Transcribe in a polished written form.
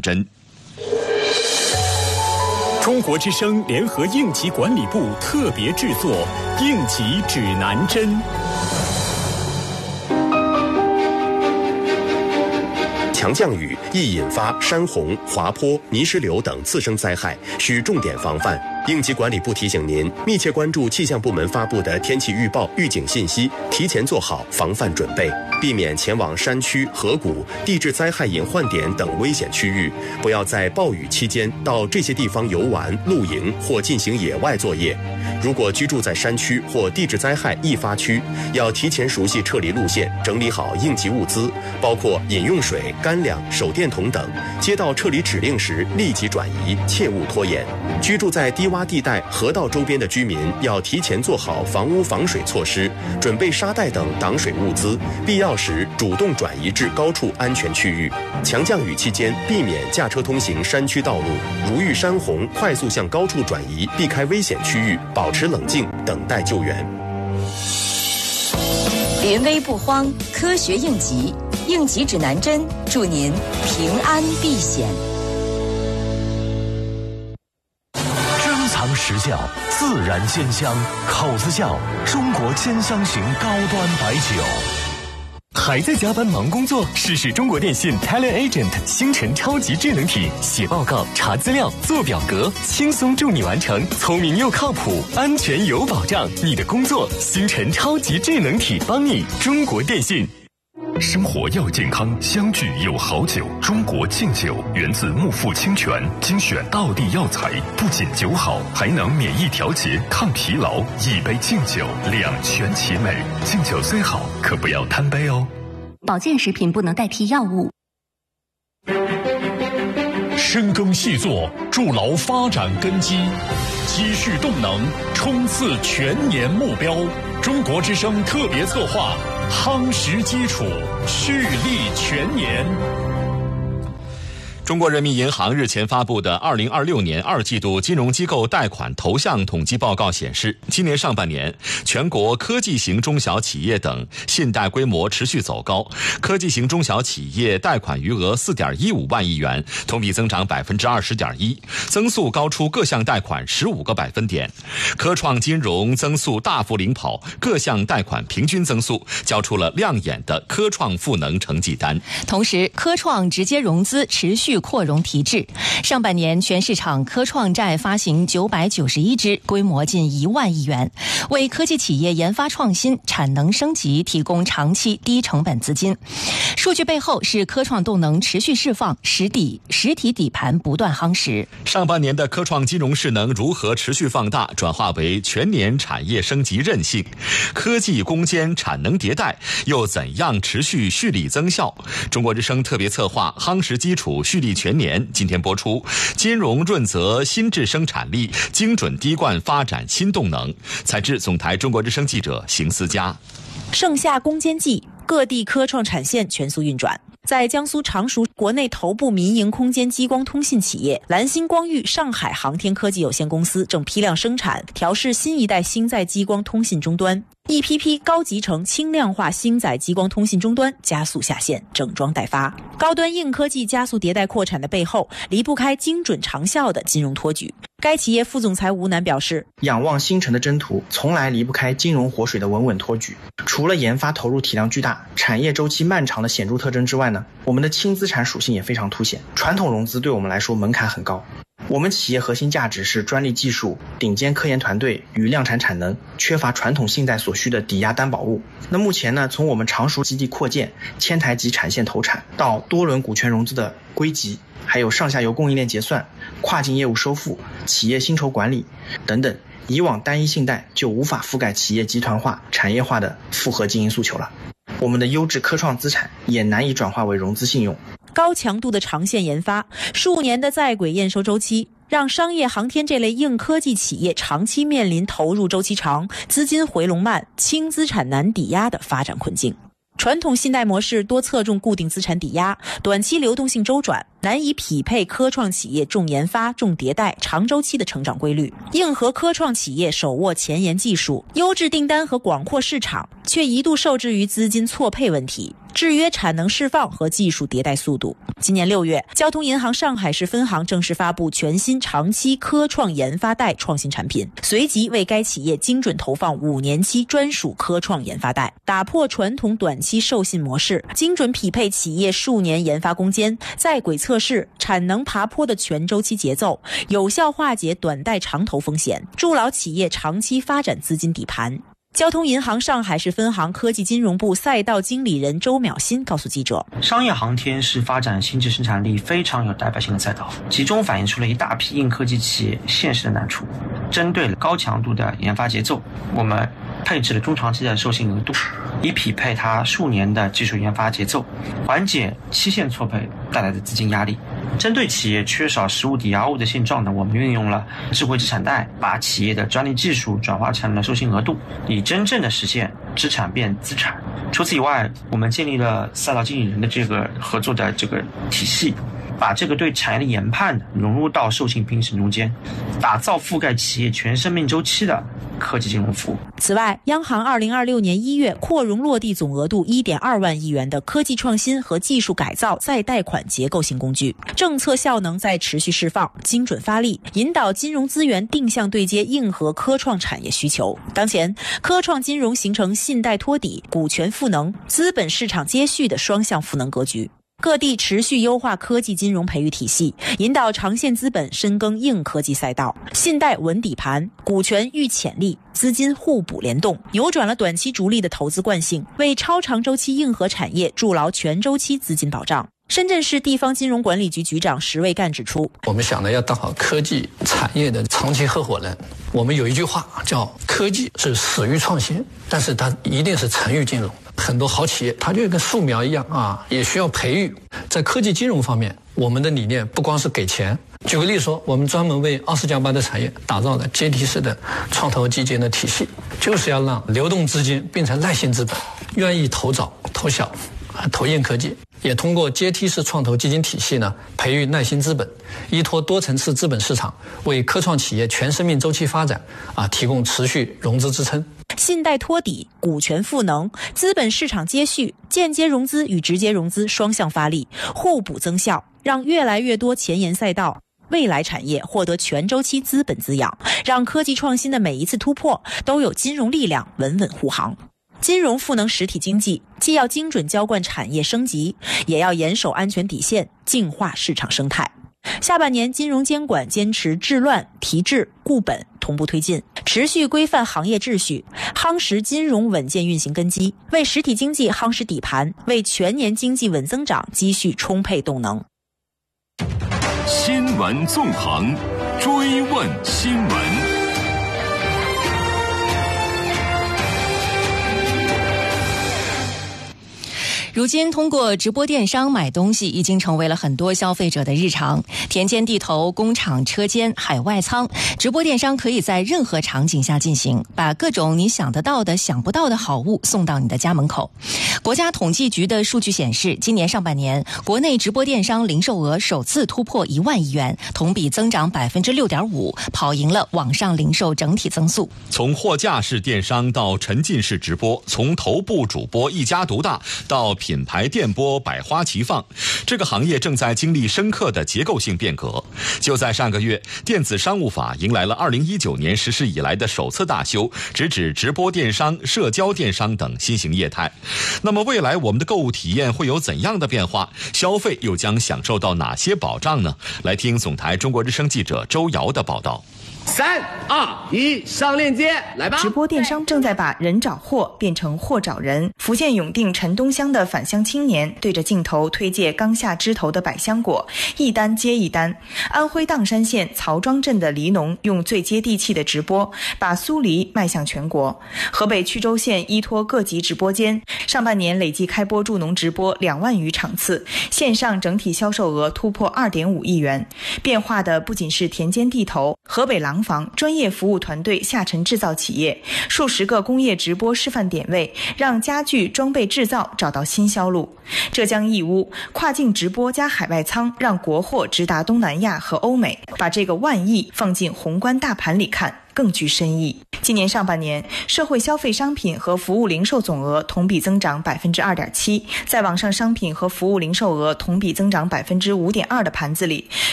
针。 中国之声联合应急管理部特别制作《应急指南针》。 强降雨易引发山洪、滑坡、泥石流等次生灾害，需重点防范。应急管理部提醒您，密切关注气象部门发布的天气预报、预警信息，提前做好防范准备，避免前往山区、河谷、地质灾害隐患点等危险区域。不要在暴雨期间到这些地方游玩、露营或进行野外作业。如果居住在山区或地质灾害易发区，要提前熟悉撤离路线，整理好应急物资，包括饮用水、干粮、手电筒等。接到撤离指令时立即转移，切勿拖延。居住在低洼地带、河道周边的居民要提前做好房屋防水措施，准备沙袋等挡水物资，必要时主动转移至高处安全区域。强降雨期间，避免驾车通行山区道路，如遇山洪，快速向高处转移，避开危险区域，保持冷静，等待救援。 临危不慌，科学应急，应急指南针，祝您平安避险。 珍藏实效，自然鲜香，口子窖中国兼香型高端白酒。 还在加班忙工作？试试中国电信 Talent Agent 星辰超级智能体，写报告、查资料、做表格，轻松助你完成，聪明又靠谱，安全有保障。你的工作，星辰超级智能体帮你。中国电信。 生活要健康，相聚有好酒。中国敬酒源自木富清泉，精选道地药材，不仅酒好，还能免疫调节、抗疲劳。一杯敬酒，两全其美。敬酒虽好，可不要贪杯哦。 保健食品不能代替药物。 深耕细作，筑牢发展根基，积蓄动能，冲刺全年目标。中国之声特别策划，夯实基础，蓄力全年。 中国人民银行日前发布的2026年2季度金融机构贷款投向统计报告显示，今年上半年全国科技型中小企业等信贷规模持续走高，科技型中小企业贷款余额4.15万亿元，同比增长20.1%，增速高出各项贷款15个百分点。科创金融增速大幅领跑，各项贷款平均增速交出了亮眼的科创赋能成绩单。 同时，科创直接融资持续扩容提质，上半年全市场科创债发行991支，规模近1万亿元，为科技企业研发创新、产能升级提供长期低成本资金。数据背后是科创动能持续释放，实体底盘不断夯实。 上半年的科创金融势能如何持续放大，转化为全年产业升级韧性？科技攻坚产能迭代又怎样持续蓄力增效？中国之声特别策划夯实基础蓄力全年今天播出，金融润泽新质生产力，精准滴灌发展新动能。采自总台中国之声记者邢思佳。 盛夏攻坚季，各地科创产线全速运转。在江苏常熟，国内头部民营空间激光通信企业蓝星光域上海航天科技有限公司正批量生产调试新一代星载激光通信终端，一批批高集成轻量化星载激光通信终端加速下线，整装待发。高端硬科技加速迭代扩产的背后，离不开精准长效的金融托举。该企业副总裁吴楠表示， 仰望星辰的征途从来离不开金融活水的稳稳托举。除了研发投入体量巨大、产业周期漫长的显著特征之外呢，我们的轻资产属性也非常凸显。传统融资对我们来说门槛很高，我们企业核心价值是专利技术、顶尖科研团队与量产产能，缺乏传统信贷所需的抵押担保物。那目前呢，从我们常熟基地扩建、千台级产线投产到多轮股权融资的归集，还有上下游供应链结算、跨境业务收付、企业薪酬管理等等，以往单一信贷就无法覆盖企业集团化、产业化的复合经营诉求了。我们的优质科创资产也难以转化为融资信用。 高强度的长线研发，数年的在轨验收周期，让商业航天这类硬科技企业长期面临投入周期长、资金回笼慢、轻资产难抵押的发展困境。传统信贷模式多侧重固定资产抵押，短期流动性周转，难以匹配科创企业重研发、重迭代、长周期的成长规律。硬核科创企业手握前沿技术、优质订单和广阔市场，却一度受制于资金错配问题。 制约产能释放和技术迭代速度。今年6月，交通银行上海市分行正式发布全新长期科创研发贷创新产品，随即为该企业精准投放5年期专属科创研发贷，打破传统短期授信模式，精准匹配企业数年研发攻坚、在轨测试、产能爬坡的全周期节奏，有效化解短贷长投风险，筑牢企业长期发展资金底盘。交通银行上海市分行科技金融部赛道经理人周淼新告诉记者， 商业航天是发展新质生产力非常有代表性的赛道，集中反映出了一大批硬科技企业现实的难处。针对高强度的研发节奏，我们配置了中长期的授信额度，以匹配它数年的技术研发节奏，缓解期限错配带来的资金压力。针对企业缺少实物抵押物的现状呢，我们运用了智慧资产贷，把企业的专利技术转化成了授信额度，以真正的实现资产变资产。除此以外，我们建立了赛道经理人的这个合作的这个体系，把这个对产业的研判融入到授信评审中间，打造覆盖企业全生命周期的科技金融服务。 此外，央行2026年1月扩容落地总额度1.2万亿元的科技创新和技术改造再贷款结构性工具，政策效能在持续释放，精准发力，引导金融资源定向对接硬核科创产业需求。当前，科创金融形成信贷托底、股权赋能、资本市场接续的双向赋能格局。各地持续优化科技金融培育体系，引导长线资本深耕硬科技赛道，信贷稳底盘，股权育潜力，资金互补联动，扭转了短期逐利的投资惯性，为超长周期硬核产业筑牢全周期资金保障。深圳市地方金融管理局局长石卫干指出， 我们想呢要当好科技产业的长期合伙人。我们有一句话叫科技是死于创新，但是它一定是沉于金融。很多好企业它就跟树苗一样啊，也需要培育。在科技金融方面，我们的理念不光是给钱。举个例说，我们专门为20+8的产业打造了阶梯式的创投基金的体系，就是要让流动资金变成耐性资本，愿意投早投小投硬科技。也通过阶梯式创投基金体系呢，培育耐心资本，依托多层次资本市场，为科创企业全生命周期发展提供持续融资支撑。 信贷托底、股权赋能、资本市场接续、间接融资与直接融资双向发力，互补增效，让越来越多前沿赛道、未来产业获得全周期资本滋养，让科技创新的每一次突破都有金融力量稳稳护航。金融赋能实体经济，既要精准浇灌产业升级，也要严守安全底线，净化市场生态。下半年金融监管坚持治乱、提质、固本同步推进，持续规范行业秩序，夯实金融稳健运行根基，为实体经济夯实底盘，为全年经济稳增长积蓄充沛动能。 新闻纵横，追问新闻。 如今通过直播电商买东西已经成为了很多消费者的日常。田间地头、工厂车间、海外仓，直播电商可以在任何场景下进行，把各种你想得到的、想不到的好物送到你的家门口。国家统计局的数据显示，今年上半年国内直播电商零售额首次突破1万亿元，同比增长6.5%，跑赢了网上零售整体增速。 从货架式电商到沉浸式直播，从头部主播一家独大到品牌电播百花齐放，这个行业正在经历深刻的结构性变革。就在上个月，电子商务法迎来了2019年实施以来的首次大修，直指直播电商、社交电商等新型业态。那么未来我们的购物体验会有怎样的变化？消费又将享受到哪些保障呢？来听总台中国之声记者周瑶的报道。 3、2、1，上链接，来吧！ 直播电商正在把人找货变成货找人。福建永定陈东乡的返乡青年对着镜头推介刚下枝头的百香果，一单接一单。安徽砀山县曹庄镇的梨农用最接地气的直播，把酥梨迈向全国。河北曲周县依托各级直播间，上半年累计开播助农直播2万余场次，线上整体销售额突破2.5亿元。变化的不仅是田间地头，河北廊廊坊专业服务团队下沉制造企业，数十个工业直播示范点位，让家具装备制造找到新销路。浙江义乌跨境直播加海外仓，让国货直达东南亚和欧美，把这个万亿放进宏观大盘里看，更具深意。今年上半年，社会消费商品和服务零售总额同比增长 2.7%， 在网上商品和服务零售额同比增长 5.2% 的盘子里，